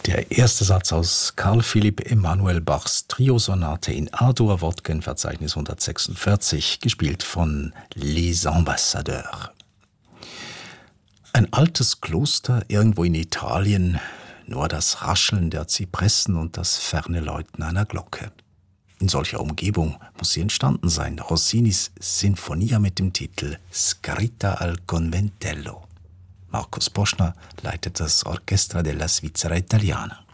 Der erste Satz aus Carl Philipp Emanuel Bachs Trio-Sonate in A-Dur, Verzeichnis 146, gespielt von Les Ambassadeurs. Ein altes Kloster irgendwo in Italien, nur das Rascheln der Zypressen und das ferne Läuten einer Glocke. In solcher Umgebung muss sie entstanden sein, Rossinis Sinfonia mit dem Titel Scritta al Conventello. Markus Boschner leitet das Orchestra della Svizzera Italiana.